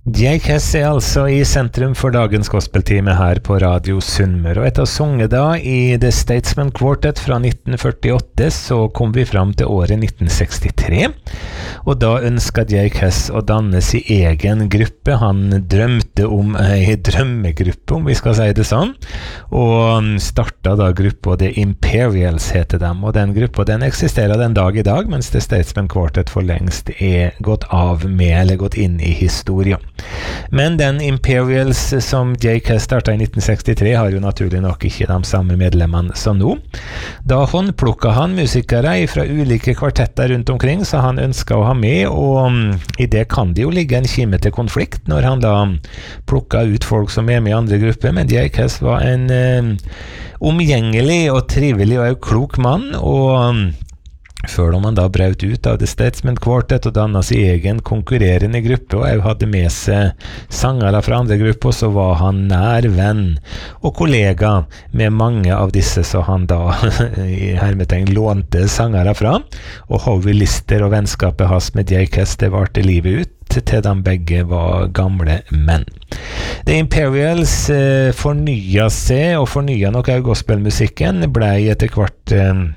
Jake Hess altså i sentrum for dagens gospeltime her på Radio Sunnmøre, og etter å sunge da i The Statesman Quartet fra 1948 så kom vi fram til året 1963, og da ønsket Jake Hess å danne sin egen gruppe. Han drømte om en drømmegruppe, om vi skal si det sånn, og startet da gruppa The Imperials heter dem, og den gruppa den eksisterer den dag i dag, mens The Statesman Quartet for lengst er gått av med, eller gått inn i historien. Men den Imperials som Jake Hess startet i 1963 har jo naturlig nok ikke de samme medlemmene som nå. Da håndplukket han musikere fra ulike kvartetter rundt omkring, så han ønsket å ha med, og i det kan det jo ligge en kime til konflikt når han da plukket ut folk som er med i andre grupper, men Jake Hess var en omgjengelig og trivelig og klok mann, og før han da brøt ut av The Statesman Quartet og dannet sin egen konkurrerende gruppe, og jeg hadde med seg sangere fra andre grupper, så var han nær venn og kollega med mange av disse, så han da i hermetegn lånte sangere fra, og Howie Lister og vennskapet hans med Jake Hess, det varte livet ut til de begge var gamle menn. The Imperials fornyet seg, og fornyet nok av gospelmusikken, ble etter hvert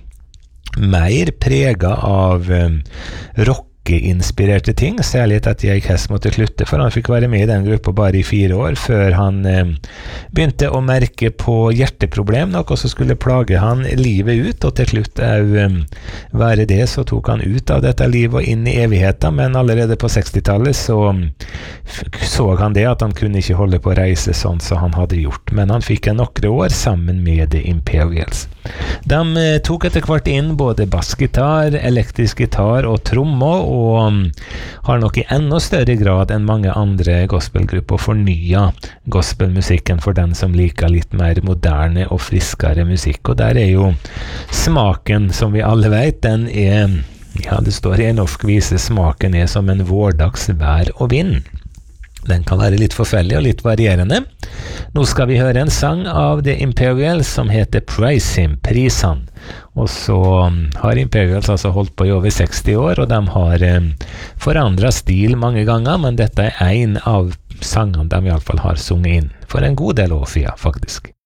mer preget av rockeinspirerte ting, særlig at Jake Hess måtte slutte, for han fikk være med i den gruppa bare i 4 år, før han begynte å merke på hjerteproblem, noe som skulle plage han livet ut, og til slutt være det, så tok han ut av dette livet og inn i evigheten, men allerede på 60-tallet så han det at han kunne ikke holde på å reise sånn som han hadde gjort, men han fikk nokre år sammen med The Imperials. De tok etter hvert inn både bassgitar, elektrisk gitar og trommer, og har nok i enda større grad enn mange andre gospelgrupper fornyet gospelmusikken for den som liker litt mer moderne og friskere musikk. Og der er jo smaken, som vi alle vet, den er, ja, det står i en norsk vise, smaken er som en vårdags vær og vind. Den kan være litt forskjellig og litt varierende. Nå skal vi høre en sang av The Imperials som heter Praise Him, pris han. Og så har Imperials altså holdt på i over 60 år, og de har forandret stil mange ganger, men dette er en av sangene de i alle fall har sunget inn for en god del år siden, faktisk.